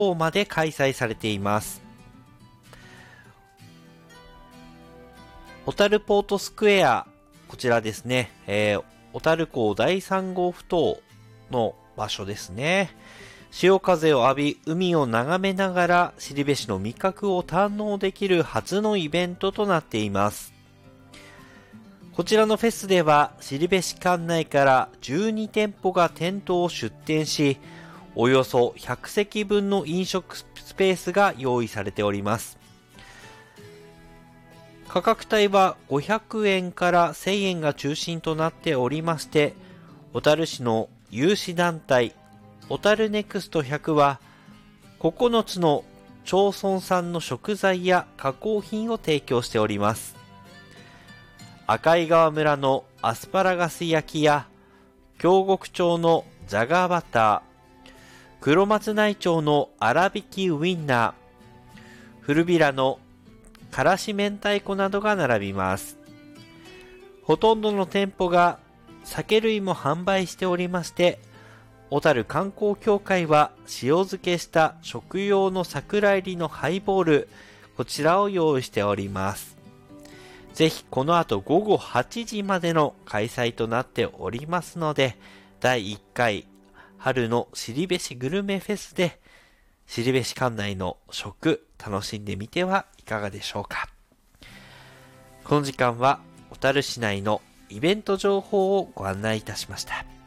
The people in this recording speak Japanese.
まで開催されています。小樽ポートスクエア、こちらですね、小樽港第3号埠頭の場所ですね。潮風を浴び、海を眺めながら後志の味覚を堪能できる初のイベントとなっています。こちらのフェスでは、後志館内から12店舗が店頭を出店し、およそ100席分の飲食スペースが用意されております。価格帯は500円から1000円が中心となっておりまして、小樽市の有志団体、小樽ネクスト100は、9つの町村産の食材や加工品を提供しております。赤井川村のアスパラガス焼きや、京極町のジャガーバター、黒松内町の粗挽きウインナー、古びらのからし明太子などが並びます。ほとんどの店舗が酒類も販売しておりまして、小樽観光協会は塩漬けした食用の桜入りのハイボール、こちらを用意しております。ぜひこの後午後8時までの開催となっておりますので、第1回春の後志グルメフェスで後志館内の食楽しんでみてはいかがでしょうか。この時間は小樽市内のイベント情報をご案内いたしました。